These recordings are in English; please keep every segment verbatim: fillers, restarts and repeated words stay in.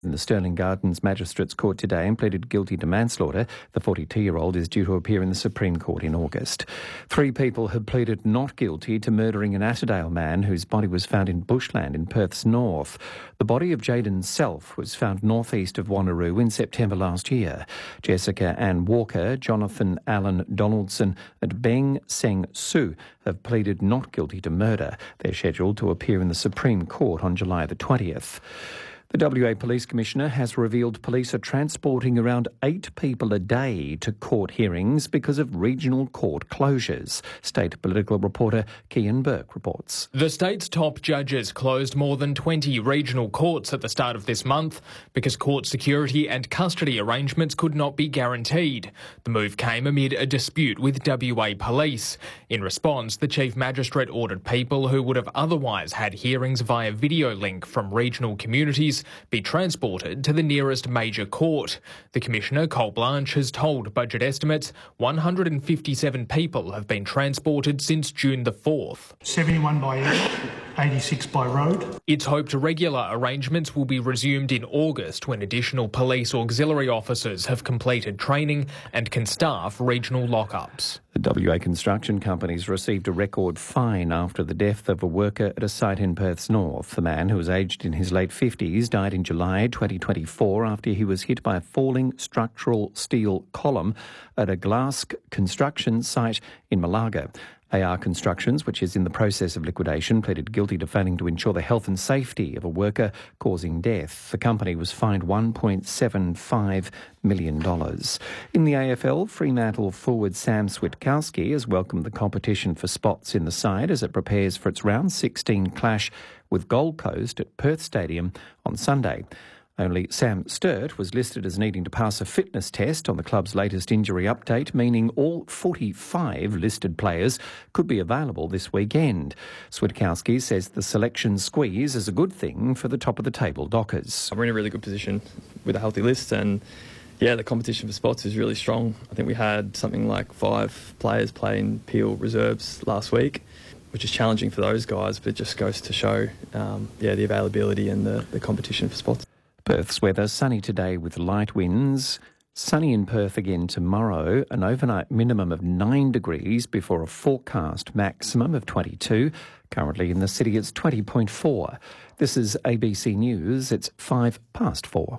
in the Stirling Gardens Magistrates Court today and pleaded guilty to manslaughter. The forty-two-year-old is due to appear in the Supreme Court in August. Three people have pleaded not guilty to murdering an Atterdale man whose body was found in bushland in Perth's north. The body of Jaden Self was found northeast of Wanneroo in September last year. Jessica Ann Walker, Jonathan Allen Donaldson and Beng Seng Su have pleaded not guilty to murder. They're scheduled to appear in the Supreme Court on July the twentieth. The W A Police Commissioner has revealed police are transporting around eight people a day to court hearings because of regional court closures. State political reporter Kian Burke reports. The state's top judges closed more than twenty regional courts at the start of this month because court security and custody arrangements could not be guaranteed. The move came amid a dispute with W A Police. In response, the Chief Magistrate ordered people who would have otherwise had hearings via video link from regional communities be transported to the nearest major court. The Commissioner, Cole Blanche, has told Budget Estimates one hundred fifty-seven people have been transported since June the fourth. seventy-one by air, eighty-six by road. It's hoped regular arrangements will be resumed in August when additional police auxiliary officers have completed training and can staff regional lockups. The W A construction companies received a record fine after the death of a worker at a site in Perth's north. The man, who was aged in his late fifties, died in July twenty twenty-four after he was hit by a falling structural steel column at a glass construction site in Malaga. A R Constructions, which is in the process of liquidation, pleaded guilty to failing to ensure the health and safety of a worker, causing death. The company was fined one point seven five million dollars. In the A F L, Fremantle forward Sam Switkowski has welcomed the competition for spots in the side as it prepares for its round sixteen clash with Gold Coast at Perth Stadium on Sunday. Only Sam Sturt was listed as needing to pass a fitness test on the club's latest injury update, meaning all forty-five listed players could be available this weekend. Switkowski says the selection squeeze is a good thing for the top-of-the-table Dockers. We're in a really good position with a healthy list, and yeah, the competition for spots is really strong. I think we had something like five players play in Peel reserves last week, which is challenging for those guys, but it just goes to show um, yeah, the availability and the, the competition for spots. Perth's weather, sunny today with light winds. Sunny in Perth again tomorrow, an overnight minimum of nine degrees before a forecast maximum of twenty-two. Currently in the city it's twenty point four. This is A B C News. It's five past four.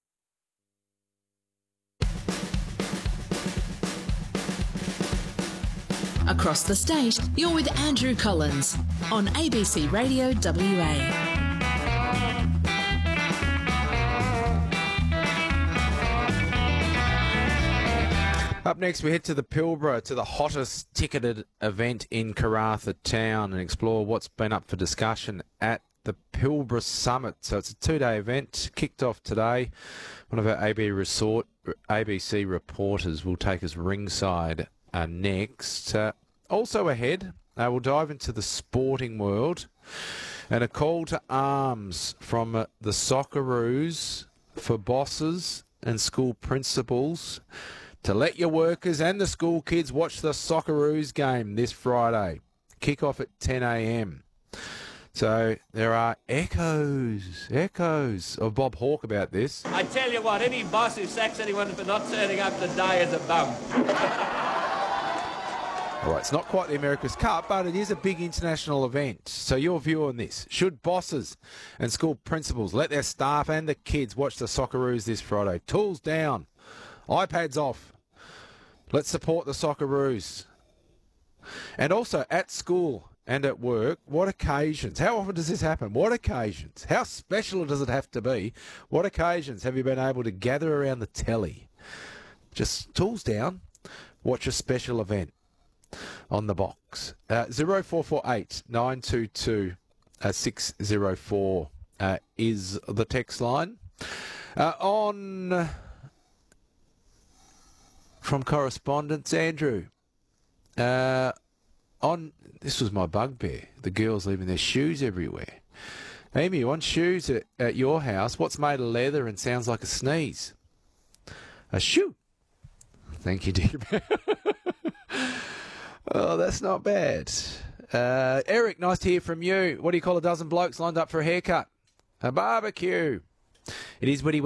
Across the state, you're with Andrew Collins on A B C Radio W A. Up next, we head to the Pilbara, to the hottest ticketed event in Karratha Town, and explore what's been up for discussion at the Pilbara Summit. So it's a two-day event, kicked off today. One of our A B, resort, A B C reporters will take us ringside uh, next. Uh, also ahead, uh, we'll dive into the sporting world and a call to arms from uh, the Socceroos for bosses and school principals to let your workers and the school kids watch the Socceroos game this Friday. Kick-off at ten a m. So there are echoes, echoes of Bob Hawke about this. I tell you what, any boss who sacks anyone for not turning up to die is a bum. All right, it's not quite the America's Cup, but it is a big international event. So your view on this: should bosses and school principals let their staff and the kids watch the Socceroos this Friday? Tools down, iPads off. Let's support the Socceroos. And also at school and at work, what occasions? How often does this happen? What occasions? How special does it have to be? What occasions have you been able to gather around the telly? Just tools down, watch a special event on the box. Uh, zero four four eight nine two two six zero four uh, is the text line. Uh, on... From correspondence, Andrew, uh, on this was my bugbear, the girls leaving their shoes everywhere. Amy, you want shoes at, at your house? What's made of leather and sounds like a sneeze? A shoe. Thank you, dear. Oh, that's not bad. Uh, Eric, nice to hear from you. What do you call a dozen blokes lined up for a haircut? A barbecue. It is when he